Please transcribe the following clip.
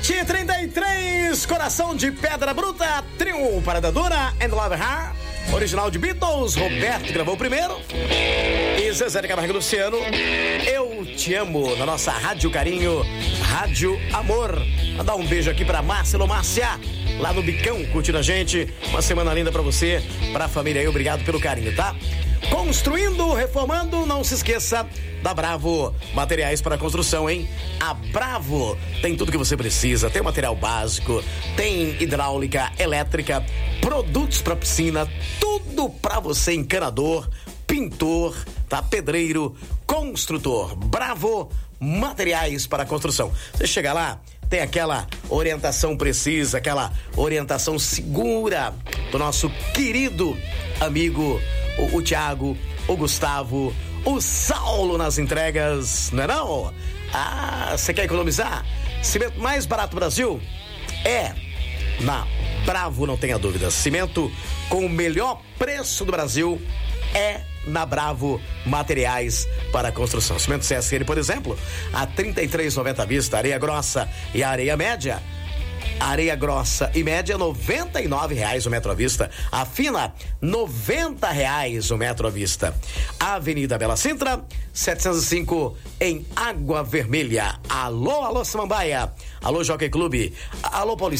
7h33, Coração de Pedra Bruta, trio Parada Dura and Love Her, original de Beatles, Roberto gravou o primeiro, e Zezé de Camargo e Luciano, Eu Te Amo, na nossa Rádio Carinho, Rádio Amor. Mandar um beijo aqui pra Márcia, Márcia, lá no Bicão, curtindo a gente. Uma semana linda pra você, pra família aí, obrigado pelo carinho, tá? Construindo, reformando, não se esqueça da Bravo Materiais para Construção, hein? A Bravo tem tudo que você precisa, tem material básico, tem hidráulica, elétrica, produtos para piscina, tudo para você, encanador, pintor, tá? Pedreiro, construtor. Bravo Materiais para Construção. Você chega lá, tem aquela orientação precisa, aquela orientação segura do nosso querido amigo o Thiago, o Gustavo, o Saulo nas entregas, não é não? Ah, você quer economizar? Cimento mais barato do Brasil? É na Bravo, não tenha dúvida. Cimento com o melhor preço do Brasil é na Bravo Materiais para Construção. Cimento CSN, por exemplo, a R$ 33,90 à vista. Areia grossa e areia média. Areia grossa e média, R$ 99,00 o metro à vista. A fina, R$ 90,00 o metro à vista. Avenida Bela Sintra, 705, em Água Vermelha. Alô, alô, Samambaia. Alô, Jockey Clube. Alô, Paulista.